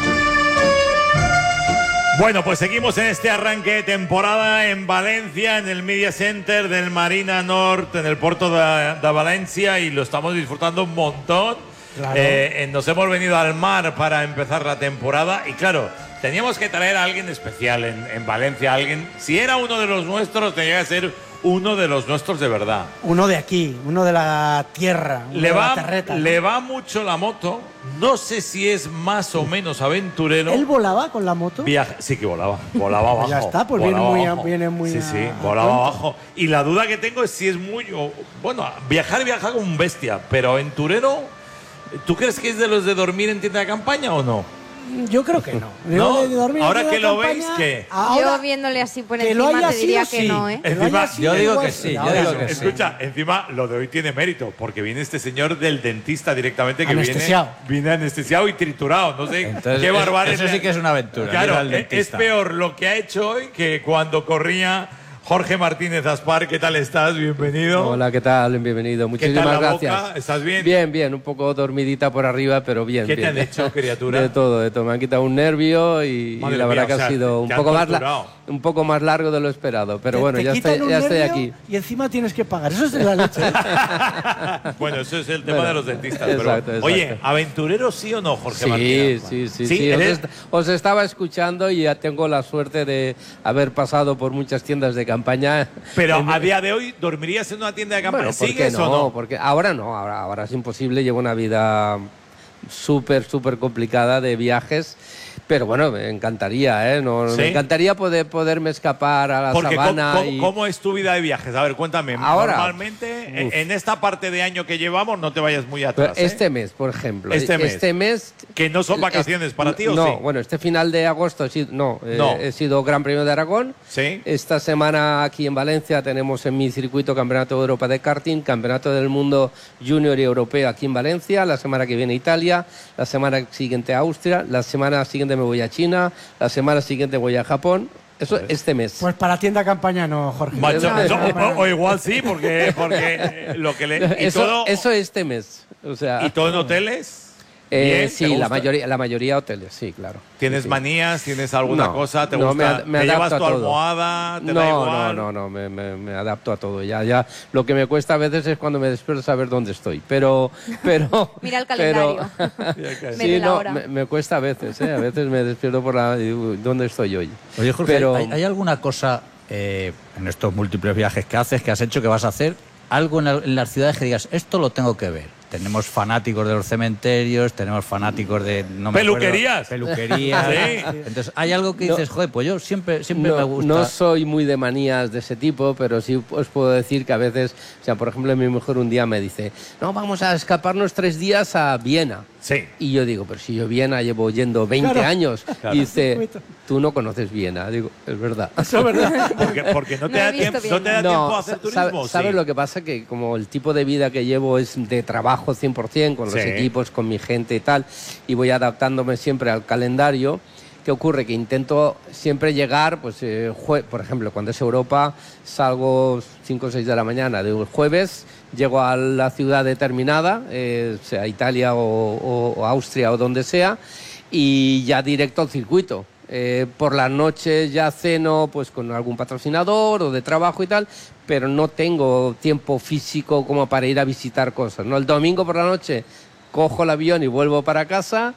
Speaker 1: Bueno, pues seguimos en este arranque de temporada en Valencia, en el Media Center del Marina Nord, en el puerto de Valencia, y lo estamos disfrutando un montón.
Speaker 4: Claro.
Speaker 1: Nos hemos venido al mar para empezar la temporada y claro, teníamos que traer a alguien especial en Valencia, alguien, si era uno de los nuestros, tenía que ser uno de los nuestros de verdad.
Speaker 4: Uno de aquí, uno de la tierra, uno de la terreta, ¿no?
Speaker 1: Le va mucho la moto, no sé si es más o menos aventurero.
Speaker 4: ¿Él volaba con la moto?
Speaker 1: Sí que volaba abajo.
Speaker 4: Ya está, pues viene muy
Speaker 1: Sí, volaba abajo. Y la duda que tengo es si es muy... Bueno, viaja como un bestia, pero aventurero, ¿tú crees que es de los de dormir en tienda de campaña o no?
Speaker 4: Yo creo que no.
Speaker 1: No, ahora que lo veis, ¿qué?
Speaker 2: Yo viéndole así por encima te diría que no, ¿eh?
Speaker 3: Yo digo que sí,
Speaker 1: Escucha, encima lo de hoy tiene mérito, porque viene este señor del dentista directamente que
Speaker 4: anestesiado.
Speaker 1: viene anestesiado y triturado. No sé qué barbaridad.
Speaker 3: Eso sí que es una aventura.
Speaker 1: Claro, es peor lo que ha hecho hoy que cuando corría Jorge Martínez Aspar. ¿Qué tal estás? Bienvenido.
Speaker 13: Hola, ¿qué tal? Bienvenido. Muchísimas
Speaker 1: ¿Qué tal la
Speaker 13: gracias.
Speaker 1: boca? ¿Estás bien?
Speaker 13: Bien, un poco dormidita por arriba, pero bien.
Speaker 1: ¿Qué te han hecho, criatura?
Speaker 13: De todo. Me han quitado un nervio y la verdad que ha sido un poco más largo de lo esperado. Pero bueno, ya estoy aquí.
Speaker 4: Y encima tienes que pagar. Eso es de la leche.
Speaker 1: Bueno, eso es el tema de los dentistas.
Speaker 13: Exacto.
Speaker 1: Oye, ¿aventurero sí o no, Jorge Martínez?
Speaker 13: Sí. Os estaba escuchando y ya tengo la suerte de haber pasado por muchas tiendas de campaña.
Speaker 1: Pero a día de hoy, ¿dormirías en una tienda de campaña?
Speaker 13: Bueno, ¿por
Speaker 1: ¿Sigues
Speaker 13: qué no?
Speaker 1: o no?
Speaker 13: Porque ahora no, ahora es imposible. Llevo una vida súper complicada de viajes. Pero bueno, me encantaría, ¿eh? Me encantaría poderme escapar a la sabana.
Speaker 1: ¿Cómo es tu vida de viajes? A ver, cuéntame.
Speaker 13: Ahora,
Speaker 1: normalmente, en esta parte de año que llevamos, no te vayas muy atrás.
Speaker 13: Este mes, por ejemplo.
Speaker 1: Este mes. ¿Que no son vacaciones para ti o
Speaker 13: no,
Speaker 1: sí?
Speaker 13: Bueno, este final de agosto he sido Gran Premio de Aragón.
Speaker 1: Sí.
Speaker 13: Esta semana aquí en Valencia tenemos en mi circuito Campeonato de Europa de Karting, Campeonato del Mundo Junior y Europeo aquí en Valencia. La semana que viene Italia, la semana siguiente Austria, la semana siguiente me voy a China, la semana siguiente voy a Japón. Eso este mes.
Speaker 4: Pues para tienda campaña no, Jorge.
Speaker 1: O igual sí, porque lo que le...
Speaker 13: Eso este mes. O sea,
Speaker 1: ¿y todo en hoteles?
Speaker 13: Sí, la mayoría hoteles, sí, claro.
Speaker 1: ¿Tienes manías? ¿Tienes alguna cosa? ¿Te
Speaker 13: no,
Speaker 1: gusta?
Speaker 13: me
Speaker 1: ¿Te llevas tu
Speaker 13: todo.
Speaker 1: almohada? ¿Te da igual?
Speaker 13: No, me adapto a todo. Ya, lo que me cuesta a veces es cuando me despierto saber dónde estoy. Pero
Speaker 2: mira el calendario.
Speaker 13: Sí, me cuesta a veces, ¿eh? A veces me despierto ¿dónde estoy hoy?
Speaker 3: Oye, Jorge, ¿hay alguna cosa en estos múltiples viajes que haces, que has hecho, que vas a hacer? Algo en las ciudades que digas, esto lo tengo que ver. Tenemos fanáticos de los cementerios, tenemos fanáticos de...
Speaker 1: ¿Peluquerías?
Speaker 3: Peluquerías.
Speaker 1: Sí.
Speaker 3: Entonces, hay algo que dices, joder, pues yo siempre me gusta...
Speaker 13: No soy muy de manías de ese tipo, pero sí os puedo decir que a veces... O sea, por ejemplo, mi mujer un día me dice, no, vamos a escaparnos 3 días a Viena.
Speaker 1: Sí.
Speaker 13: Y yo digo, pero si yo Viena llevo yendo 20 años. Claro. Y dice, tú no conoces Viena. Digo, es verdad.
Speaker 4: Eso es verdad.
Speaker 1: Porque no te da tiempo a hacer turismo.
Speaker 13: ¿Sabes lo que pasa? Que como el tipo de vida que llevo es de trabajo 100%, con los equipos, con mi gente y tal, y voy adaptándome siempre al calendario. ¿Qué ocurre? Que intento siempre llegar, pues, por ejemplo, cuando es Europa, salgo 5 o 6 de la mañana de un jueves, llego a la ciudad determinada, sea Italia o Austria o donde sea, y ya directo al circuito. Por las noches ya ceno pues con algún patrocinador o de trabajo y tal, pero no tengo tiempo físico como para ir a visitar cosas, ¿no? El domingo por la noche cojo el avión y vuelvo para casa.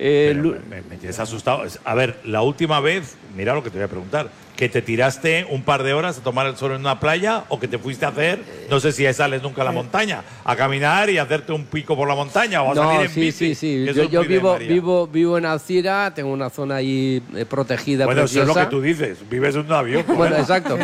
Speaker 1: Me tienes asustado. A ver, la última vez, mira lo que te voy a preguntar, que te tiraste un par de horas a tomar el sol en una playa o que te fuiste a hacer, no sé si sales nunca a la montaña, a caminar y hacerte un pico por la montaña o a salir en bici.
Speaker 13: Sí. Yo vivo en Alcira, tengo una zona ahí protegida.
Speaker 1: Bueno,
Speaker 13: preciosa.
Speaker 1: eso es lo que tú dices, vives en un avión.
Speaker 13: Bueno, exacto,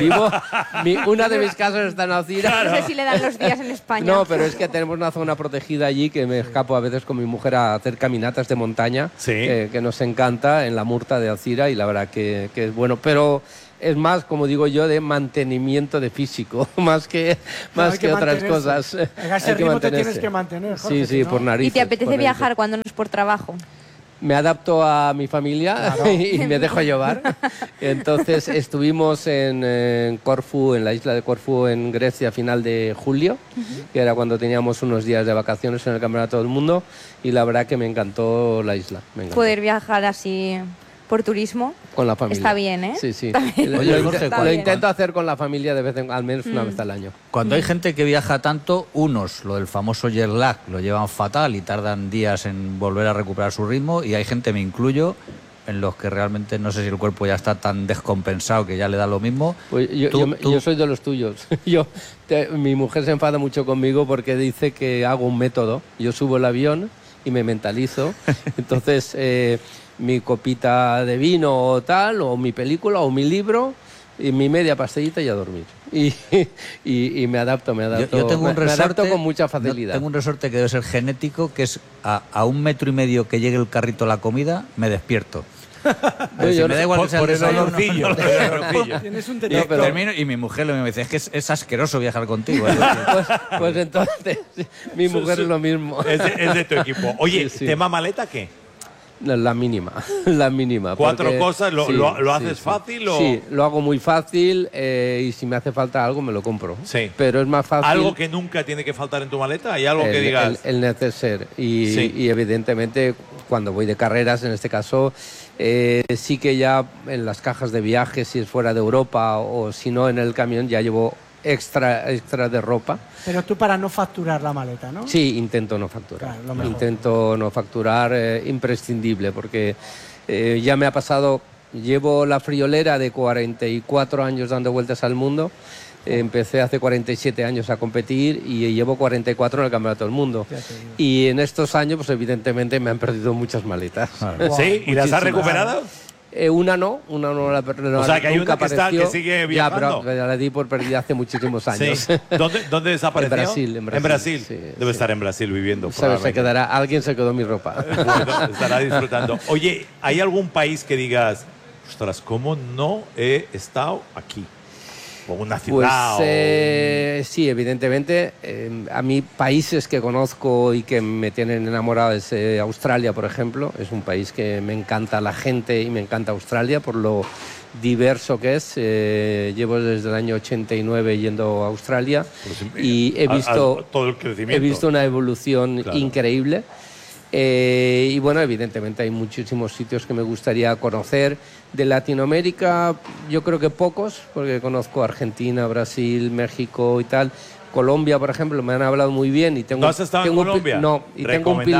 Speaker 13: una de mis casas está en Alcira.
Speaker 2: No sé si le dan los días en España.
Speaker 13: No, pero es que tenemos una zona protegida allí que me escapo a veces con mi mujer a hacer caminatas de montaña, que nos encanta en la Murta de Alcira y la verdad que es bueno, pero es más, como digo yo, de mantenimiento de físico, más que otras cosas.
Speaker 4: En ese ritmo te tienes que mantener, Jorge,
Speaker 13: Sí, por narices.
Speaker 2: ¿Y te apetece viajar cuando no es por trabajo?
Speaker 13: Me adapto a mi familia y me dejo llevar. Entonces estuvimos en Corfú, en la isla de Corfú, en Grecia, a final de julio, que era cuando teníamos unos días de vacaciones en el Campeonato del Mundo, y la verdad que me encantó la isla. Me encantó.
Speaker 2: Poder viajar así por turismo.
Speaker 13: Con la familia.
Speaker 2: Está bien, ¿eh?
Speaker 13: Sí, sí.
Speaker 3: Oye, Jorge,
Speaker 13: lo intento hacer con la familia de vez en, al menos una vez al año.
Speaker 3: Cuando hay gente que viaja tanto, unos, lo del famoso jet lag, lo llevan fatal y tardan días en volver a recuperar su ritmo, y hay gente, me incluyo, en los que realmente no sé si el cuerpo ya está tan descompensado que ya le da lo mismo.
Speaker 13: Pues yo soy de los tuyos. Mi mujer se enfada mucho conmigo porque dice que hago un método. Yo subo el avión y me mentalizo. Entonces, mi copita de vino o tal, o mi película, o mi libro, y mi media pastillita y a dormir. Y me adapto.
Speaker 3: Yo tengo un resorte,
Speaker 13: me adapto con mucha facilidad.
Speaker 3: Tengo un resorte que debe ser genético, que es a 1,5 metros que llegue el carrito a la comida, me despierto. Me da igual que sea el desayuno.
Speaker 4: Tienes un
Speaker 3: Termino y mi mujer me dice, es que es asqueroso viajar contigo.
Speaker 13: Pues entonces, mi mujer es lo mismo.
Speaker 1: Es de tu equipo. Oye, ¿tema maleta qué?
Speaker 13: La mínima.
Speaker 1: 4 cosas, ¿lo haces fácil? ¿O?
Speaker 13: Sí, lo hago muy fácil, y si me hace falta algo me lo compro.
Speaker 1: Sí.
Speaker 13: Pero es más fácil.
Speaker 1: ¿Algo que nunca tiene que faltar en tu maleta? ¿Hay algo que digas?
Speaker 13: El neceser. Y evidentemente cuando voy de carreras, en este caso, sí que ya en las cajas de viaje, si es fuera de Europa o si no en el camión, ya llevo extra de ropa.
Speaker 4: Pero tú para no facturar la maleta, ¿no?
Speaker 13: Sí, intento no facturar.
Speaker 4: Claro,
Speaker 13: intento no facturar, imprescindible, porque ya me ha pasado, llevo la friolera de 44 años dando vueltas al mundo. Empecé hace 47 años a competir y llevo 44 en el Campeonato del Mundo. Y en estos años, pues evidentemente me han perdido muchas maletas.
Speaker 1: ¿Sí? ¿Y las has recuperado?
Speaker 13: Una no la
Speaker 1: o sea, que hay una que sigue viajando.
Speaker 13: Ya, pero la di por perdida hace muchísimos años.
Speaker 1: Sí. ¿Dónde desapareció?
Speaker 13: En Brasil.
Speaker 1: Sí, debe estar en Brasil viviendo.
Speaker 13: Alguien se quedó mi ropa.
Speaker 1: Estará disfrutando. Oye, ¿hay algún país que digas, ostras, cómo no he estado aquí? O una ciudad.
Speaker 13: Pues sí, evidentemente. A mí, países que conozco y que me tienen enamorado es Australia, por ejemplo. Es un país que me encanta la gente y me encanta Australia por lo diverso que es. Llevo desde el año 89 yendo a Australia y he visto
Speaker 1: todo el crecimiento.
Speaker 13: He visto una evolución increíble. Y bueno, evidentemente hay muchísimos sitios que me gustaría conocer. De Latinoamérica, yo creo que pocos, porque conozco Argentina, Brasil, México y tal. Colombia, por ejemplo, me han hablado muy bien y tengo.
Speaker 1: ¿No has estado en Colombia?
Speaker 13: No, y tengo un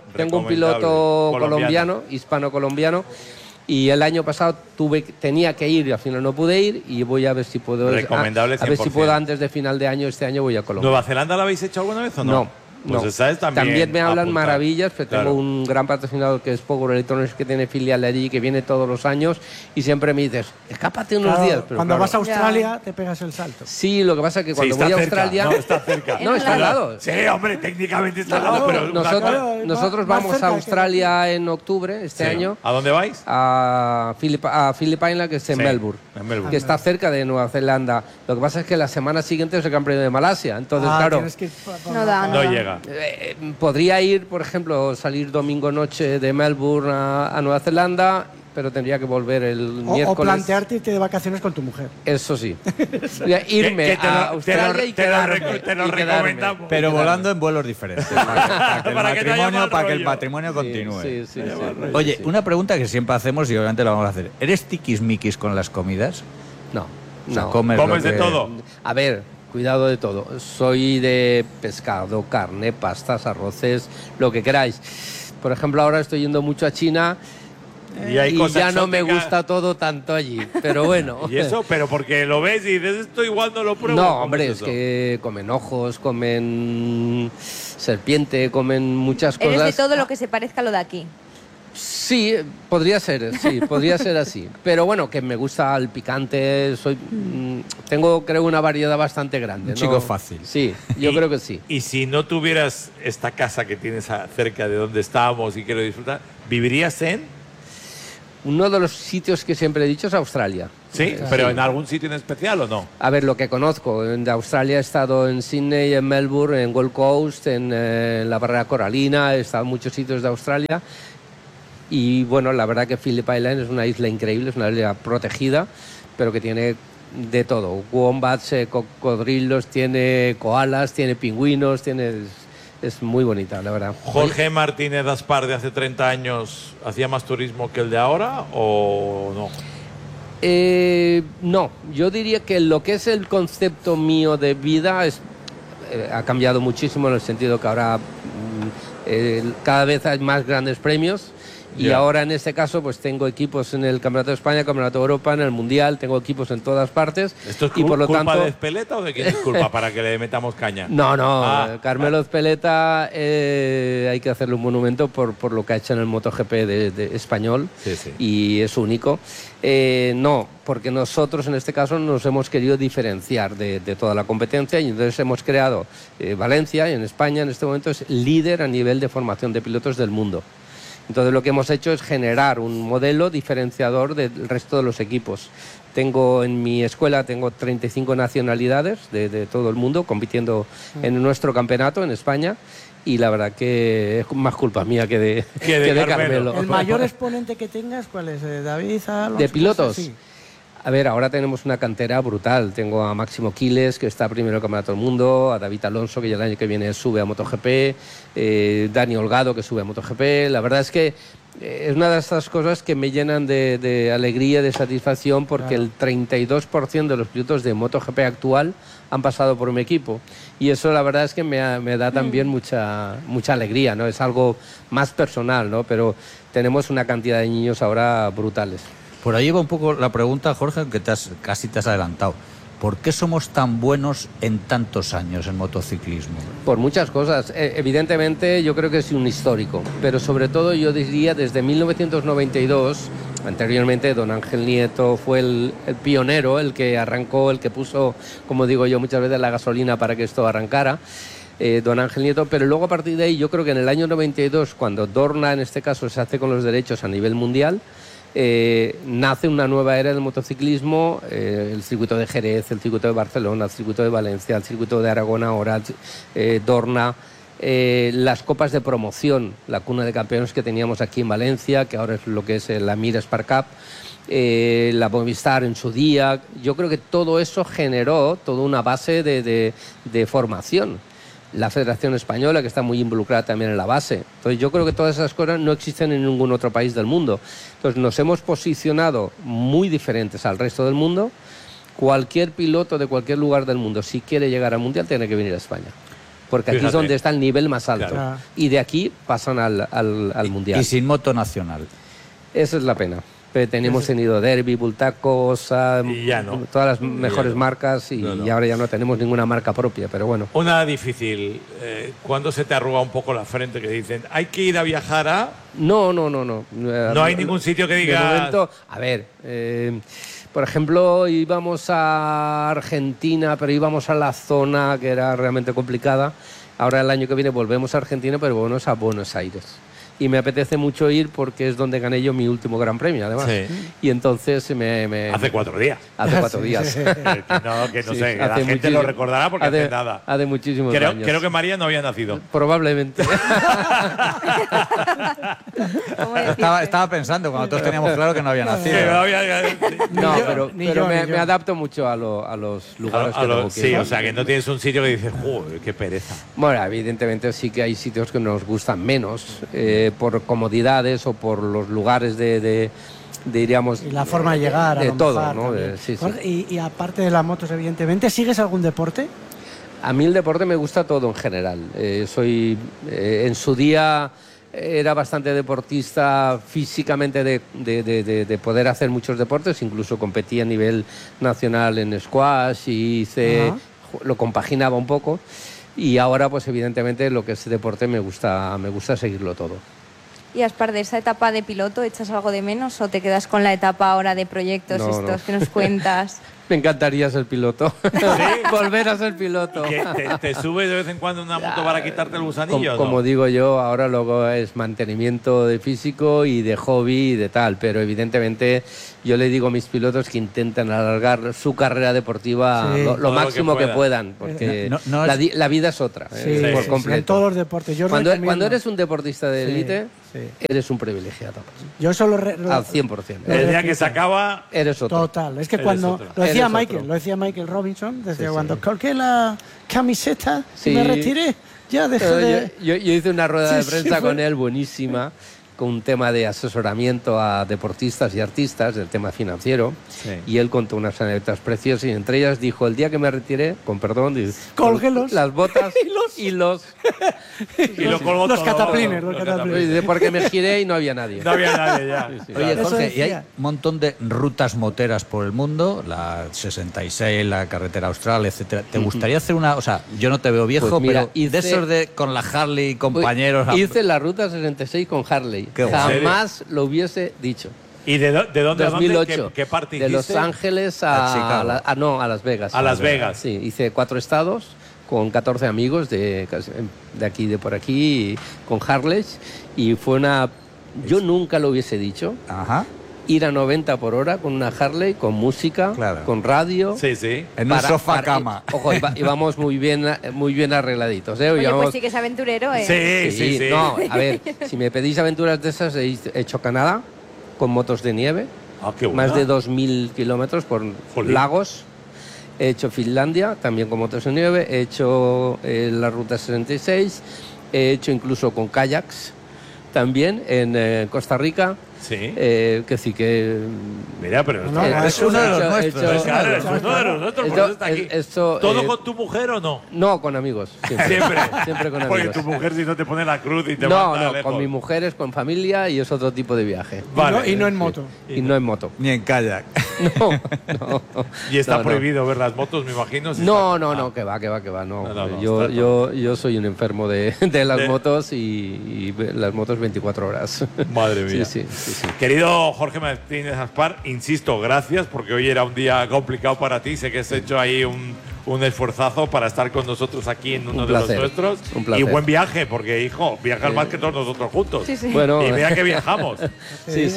Speaker 13: piloto colombiano, hispano-colombiano. Y el año pasado tenía que ir y al final no pude ir, y voy a ver si puedo.
Speaker 1: Recomendable 100%.
Speaker 13: A ver si puedo antes de final de año, este año voy a Colombia.
Speaker 1: ¿Nueva Zelanda la habéis hecho alguna vez o no?
Speaker 13: No.
Speaker 1: Pues ¿sabes?
Speaker 13: También me hablan maravillas, pero tengo un gran patrocinador que es Power Electronics, que tiene filial allí, que viene todos los años, y siempre me dices, escápate unos días. Pero
Speaker 4: cuando vas a Australia te pegas el salto.
Speaker 13: Sí, lo que pasa es que cuando voy a Australia...
Speaker 1: No, está cerca.
Speaker 13: No, está al lado.
Speaker 1: Sí, hombre, técnicamente está al lado, pero...
Speaker 13: Nosotros vamos a Australia en octubre, este año.
Speaker 1: ¿A dónde vais?
Speaker 13: A Phillip Island, que es en Melbourne, que está cerca de Nueva Zelanda. Lo que pasa es que la semana siguiente es el Gran Premio de Malasia, entonces claro...
Speaker 2: No
Speaker 1: llega.
Speaker 13: Podría ir, por ejemplo, salir domingo noche de Melbourne a Nueva Zelanda, pero tendría que volver el miércoles.
Speaker 4: O plantearte irte de vacaciones con tu mujer.
Speaker 13: Eso sí. Irme a Australia y quedarme.
Speaker 1: Te lo recomendamos.
Speaker 3: Pero volando en vuelos diferentes. Para que el patrimonio continúe.
Speaker 13: Sí.
Speaker 3: Oye, una pregunta que siempre hacemos y obviamente la vamos a hacer. ¿Eres tiquismiquis con las comidas?
Speaker 13: No.
Speaker 3: O sea, ¿comes
Speaker 1: de todo?
Speaker 13: A ver, cuidado de todo. Soy de pescado, carne, pastas, arroces, lo que queráis. Por ejemplo, ahora estoy yendo mucho a China y ya no me gusta todo tanto allí, pero bueno.
Speaker 1: ¿Y eso? ¿Pero porque lo ves y dices esto igual no lo pruebo?
Speaker 13: No, hombre, es que comen ojos, comen serpiente, comen muchas cosas.
Speaker 2: Eres de todo lo que se parezca a lo de aquí.
Speaker 13: Sí, podría ser así. Pero bueno, que me gusta el picante, tengo creo una variedad bastante grande.
Speaker 3: Un chico fácil.
Speaker 13: Sí, yo creo que sí.
Speaker 1: Y si no tuvieras esta casa que tienes cerca de donde estábamos y quiero disfrutar, ¿vivirías en?
Speaker 13: Uno de los sitios que siempre he dicho es Australia.
Speaker 1: Sí, pero ¿en algún sitio en especial o no?
Speaker 13: A ver, lo que conozco. De Australia he estado en Sydney, en Melbourne, en Gold Coast, en la Barrera Coralina, he estado en muchos sitios de Australia. Y bueno, la verdad que Phillip Island es una isla increíble, es una isla protegida, pero que tiene de todo. Wombats, cocodrilos, tiene koalas, tiene pingüinos, es muy bonita, la verdad.
Speaker 1: ¿Jorge Martínez Gaspar de hace 30 años hacía más turismo que el de ahora o no?
Speaker 13: No, yo diría que lo que es el concepto mío de vida ha cambiado muchísimo en el sentido que ahora cada vez hay más grandes premios. Y ahora en este caso pues tengo equipos en el Campeonato de España, Campeonato de Europa, en el Mundial, tengo equipos en todas partes.
Speaker 1: ¿Esto es
Speaker 13: y por lo
Speaker 1: culpa
Speaker 13: tanto...
Speaker 1: de Ezpeleta o de quién es culpa para que le metamos caña?
Speaker 13: No, Carmelo Ezpeleta hay que hacerle un monumento por lo que ha hecho en el MotoGP de español y es único. No, porque nosotros en este caso nos hemos querido diferenciar de toda la competencia y entonces hemos creado Valencia, y en España en este momento es líder a nivel de formación de pilotos del mundo. Entonces lo que hemos hecho es generar un modelo diferenciador del resto de los equipos. En mi escuela tengo 35 nacionalidades de todo el mundo compitiendo en nuestro campeonato en España y la verdad que es más culpa mía que de Carmelo.
Speaker 4: ¿El mayor exponente que tengas cuál es? ¿David Alonso?
Speaker 13: ¿De pilotos?
Speaker 4: Sí.
Speaker 13: A ver, ahora tenemos una cantera brutal. Tengo a Máximo Quiles, que está primero en el Campeonato del Mundo, a David Alonso, que ya el año que viene sube a MotoGP, Dani Holgado, que sube a MotoGP. La verdad es que es una de estas cosas que me llenan de alegría, de satisfacción, porque el 32% de los pilotos de MotoGP actual han pasado por mi equipo. Y eso la verdad es que me da también mucha alegría, ¿no? Es algo más personal, ¿no? Pero tenemos una cantidad de niños ahora brutales.
Speaker 3: Por ahí va un poco la pregunta, Jorge, que casi te has adelantado. ¿Por qué somos tan buenos en tantos años en motociclismo?
Speaker 13: Por muchas cosas. Evidentemente yo creo que es un histórico, pero sobre todo yo diría desde 1992, anteriormente don Ángel Nieto fue el pionero, el que arrancó, el que puso, como digo yo muchas veces, la gasolina para que esto arrancara. Don Ángel Nieto, pero luego a partir de ahí yo creo que en el año 92, cuando Dorna en este caso se hace con los derechos a nivel mundial, nace una nueva era del motociclismo, el circuito de Jerez, el circuito de Barcelona, el circuito de Valencia, el circuito de Aragón ahora, Dorna, las copas de promoción, la cuna de campeones que teníamos aquí en Valencia, que ahora es lo que es la Mira Spark Cup, la Movistar en su día. Yo creo que todo eso generó toda una base de formación. La Federación Española, que está muy involucrada también en la base. Entonces yo creo que todas esas cosas no existen en ningún otro país del mundo. Entonces nos hemos posicionado muy diferentes al resto del mundo. Cualquier piloto de cualquier lugar del mundo, si quiere llegar al Mundial, tiene que venir a España. Porque aquí es donde está el nivel más alto. Claro. Y de aquí pasan al Mundial.
Speaker 3: Y sin moto nacional.
Speaker 13: Esa es la pena. Tenemos tenido Derby, Bultaco, Osa, todas las mejores marcas y ahora ya no tenemos ninguna marca propia, pero bueno.
Speaker 1: Una difícil, ¿cuándo se te arruga un poco la frente que dicen, hay que ir a viajar a...?
Speaker 13: No.
Speaker 1: No hay ningún sitio que diga...
Speaker 13: De momento, a ver, por ejemplo, íbamos a Argentina, pero íbamos a la zona que era realmente complicada. Ahora el año que viene volvemos a Argentina, pero volvemos a Buenos Aires. Y me apetece mucho ir porque es donde gané yo mi último Gran Premio, además. Sí. Y entonces
Speaker 1: Hace 4 días.
Speaker 13: Hace 4 días.
Speaker 1: Que no sé, la gente lo recordará porque hace nada.
Speaker 13: Hace muchísimos años.
Speaker 1: Creo que María no había nacido.
Speaker 13: Probablemente.
Speaker 3: Estaba pensando, cuando todos teníamos claro que no había nacido.
Speaker 13: Pero me adapto mucho a los lugares que tengo que ir.
Speaker 1: Sí, o sea, que no tienes un sitio que dices, ¡joder, qué pereza!
Speaker 13: Bueno, evidentemente sí que hay sitios que nos gustan menos, por comodidades o por los lugares diríamos...
Speaker 4: Y la forma de llegar,
Speaker 13: de todo, ¿no?
Speaker 4: Sí. Y aparte de las motos, evidentemente, ¿sigues algún deporte?
Speaker 13: A mí el deporte me gusta todo en general. En su día era bastante deportista físicamente de poder hacer muchos deportes, incluso competí a nivel nacional en squash y lo compaginaba un poco. Y ahora, pues evidentemente, lo que es deporte me gusta seguirlo todo.
Speaker 2: Y Aspar, de esa etapa de piloto, ¿echas algo de menos o te quedas con la etapa ahora de proyectos que nos cuentas?
Speaker 13: Me encantaría ser piloto. Volver a ser piloto.
Speaker 1: ¿Te subes de vez en cuando una moto para quitarte el gusanillo?
Speaker 13: Como digo yo, ahora luego es mantenimiento de físico y de hobby y de tal, pero evidentemente yo le digo a mis pilotos que intenten alargar su carrera deportiva lo máximo que puedan, porque la vida es otra, por completo.
Speaker 4: En todos los deportes.
Speaker 13: Cuando eres un deportista de élite, eres un privilegiado.
Speaker 4: Yo solo
Speaker 13: al 100%.
Speaker 1: El día que se acaba,
Speaker 13: eres otro.
Speaker 4: Total. Es que cuando lo decía Michael Robinson, desde cuando colgué la camiseta y me retiré, ya dejé de...
Speaker 13: Yo hice una rueda de prensa con él buenísima, con un tema de asesoramiento a deportistas y artistas, del tema financiero, y él contó unas anécdotas preciosas, y entre ellas dijo, el día que me retiré, con perdón,
Speaker 4: colguélos
Speaker 13: las botas y los
Speaker 4: cataplines.
Speaker 13: Porque me giré y no había nadie.
Speaker 1: No había nadie ya.
Speaker 3: Oye, Jorge, y hay un montón de rutas moteras por el mundo, la 66, la carretera austral, etcétera. ¿Te gustaría hacer una...? O sea, yo no te veo viejo, pues mira, pero de esos de con la Harley, compañeros...
Speaker 13: Hice la ruta 66 con Harley. Jamás lo hubiese dicho.
Speaker 1: ¿Y de dónde?
Speaker 13: 2008.
Speaker 1: ¿Qué parte
Speaker 13: hiciste? De Los Ángeles a Las Vegas.
Speaker 1: A Las Vegas.
Speaker 13: Sí, hice 4 estados con 14 amigos de aquí, de por aquí, con Harley. Y fue una... Yo nunca lo hubiese dicho.
Speaker 3: Ajá.
Speaker 13: Ir a 90 por hora con una Harley, con música, con radio.
Speaker 1: Sí.
Speaker 3: En un sofá cama.
Speaker 13: Ojo, íbamos muy bien arregladitos.
Speaker 2: Oye, pues sí que es aventurero, ¿eh?
Speaker 1: Sí.
Speaker 13: No, a ver, si me pedís aventuras de esas, he hecho Canadá con motos de nieve.
Speaker 1: Qué buena.
Speaker 13: Más de 2.000 kilómetros por lagos. He hecho Finlandia, también con motos de nieve. He hecho la Ruta 66. He hecho incluso con kayaks, también en Costa Rica.
Speaker 1: Sí.
Speaker 13: Que sí que...
Speaker 1: Mira, pero
Speaker 3: es uno de los nuestros.
Speaker 1: Claro, es uno de los nuestros, por eso está aquí. ¿Todo con tu mujer o no?
Speaker 13: No, con amigos. Siempre con amigos.
Speaker 1: Porque tu mujer si no te pone la cruz y te
Speaker 13: manda lejos. Con mi mujer es con familia y es otro tipo de viaje.
Speaker 4: Vale. Y no en moto.
Speaker 13: Y no en moto.
Speaker 3: Ni en kayak.
Speaker 13: No.
Speaker 1: Y está prohibido ver las motos, me imagino.
Speaker 13: No, que va. No. Yo soy un enfermo de las motos y las motos 24 horas.
Speaker 1: Madre mía.
Speaker 13: Sí.
Speaker 1: Querido Jorge Martínez Aspar, insisto, gracias, porque hoy era un día complicado para ti. Sé que has hecho ahí un esfuerzazo para estar con nosotros aquí en uno de los nuestros.
Speaker 13: Un placer.
Speaker 1: Y buen viaje, porque, hijo, viajas más que todos nosotros juntos.
Speaker 2: Sí.
Speaker 13: Bueno,
Speaker 1: y mira que viajamos.
Speaker 13: Sí.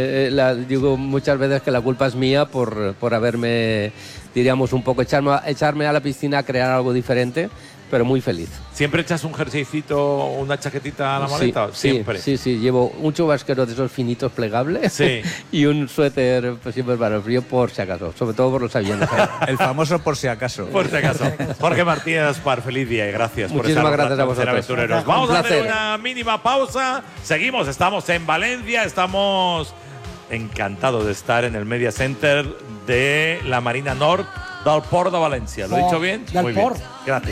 Speaker 13: Digo muchas veces que la culpa es mía por haberme, diríamos, un poco echarme a la piscina a crear algo diferente, pero muy feliz.
Speaker 1: ¿Siempre echas un jerseycito, una chaquetita a la maleta? Siempre.
Speaker 13: Sí. Llevo un chubasquero de esos finitos plegables y un suéter siempre para el frío, por si acaso, sobre todo por los aviones.
Speaker 3: El famoso por si acaso.
Speaker 1: Por si acaso. Jorge Martínez Aspar, feliz día y gracias
Speaker 13: Muchísimas
Speaker 1: por estar
Speaker 13: gracias a vosotros.
Speaker 1: Aventureros. Vamos a hacer una mínima pausa. Seguimos, estamos en Valencia, estamos encantados de estar en el Media Center de la Marina Nord del Port de Valencia. ¿Lo he dicho bien?
Speaker 4: Del
Speaker 1: Muy
Speaker 4: Port.
Speaker 1: bien. Gracias.